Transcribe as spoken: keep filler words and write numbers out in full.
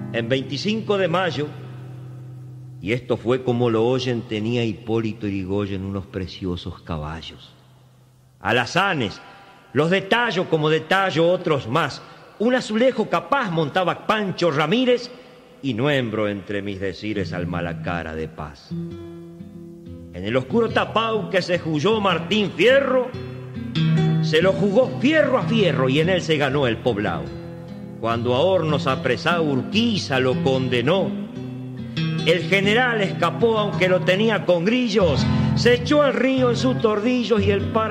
En veinticinco de mayo, y esto fue como lo oyen, tenía Hipólito Yrigoyen unos preciosos caballos. Alazanes, los de tallo como de tallo otros más. Un azulejo capaz montaba Pancho Ramírez, y nuembro entre mis decires al Malacara de Paz. En el oscuro tapau que se jugó Martín Fierro, se lo jugó fierro a fierro y en él se ganó el poblado. Cuando a hornos apresado Urquiza lo condenó, el general escapó aunque lo tenía con grillos, se echó al río en sus tordillos y el par